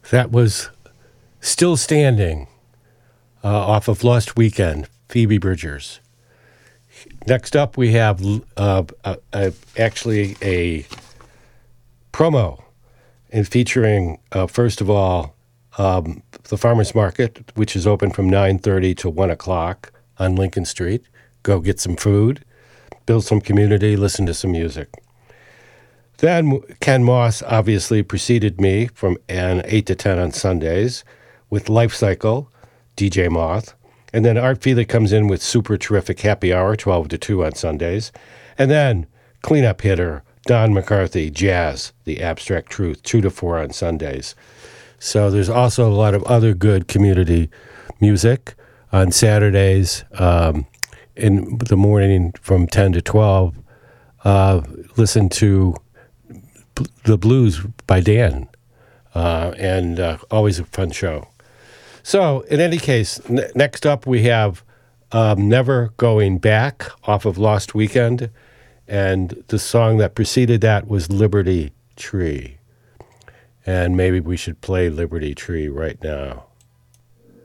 That was Still Standing off of Lost Weekend, Phoebe Bridgers. Next up, we have actually a promo and featuring, first of all, the Farmers Market, which is open from 9:30 to 1 o'clock on Lincoln Street. Go get some food, build some community, listen to some music. Then Ken Moss obviously preceded me from 8 to 10 on Sundays with Life Cycle, DJ Moth. And then Art Feely comes in with super terrific happy hour, 12 to 2 on Sundays. And then cleanup hitter, Don McCarthy, Jazz, The Abstract Truth, 2 to 4 on Sundays. So there's also a lot of other good community music on Saturdays in the morning from 10 to 12. Listen to The Blues by Dan, and always a fun show. So, in any case, next up we have Never Going Back off of Lost Weekend, and the song that preceded that was Liberty Tree. And maybe we should play Liberty Tree right now.